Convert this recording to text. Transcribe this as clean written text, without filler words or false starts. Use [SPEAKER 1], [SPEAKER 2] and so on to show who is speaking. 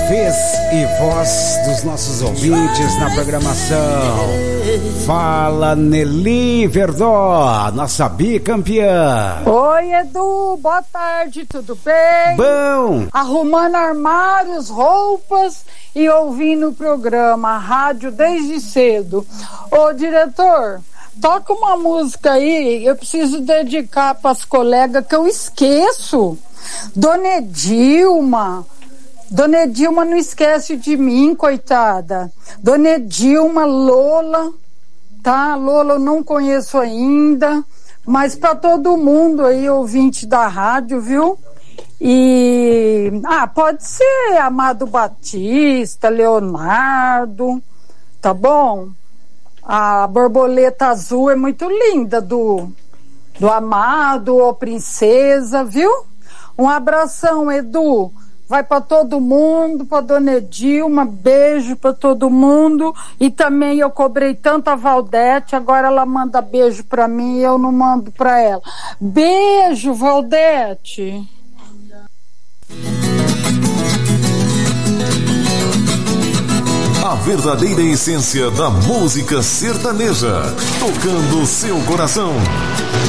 [SPEAKER 1] Vez e voz dos nossos ouvintes na programação. Fala, Nelly Verdó, nossa bicampeã.
[SPEAKER 2] Oi, Edu, boa tarde, tudo bem?
[SPEAKER 1] Bom.
[SPEAKER 2] Arrumando armários, roupas e ouvindo o programa, a rádio desde cedo. Ô, diretor, toca uma música aí, eu preciso dedicar para as colegas que eu esqueço. Dona Edilma não esquece de mim, coitada. Dona Edilma, Lola, tá? Lola eu não conheço ainda, mas para todo mundo aí, ouvinte da rádio, viu? E pode ser Amado Batista, Leonardo, tá bom? A borboleta azul é muito linda do Amado, ou Princesa, viu? Um abração, Edu. Vai para todo mundo, para Dona Edilma, beijo para todo mundo. E também eu cobrei tanto a Valdete, agora ela manda beijo para mim e eu não mando para ela. Beijo, Valdete.
[SPEAKER 3] A verdadeira essência da música sertaneja, tocando seu coração.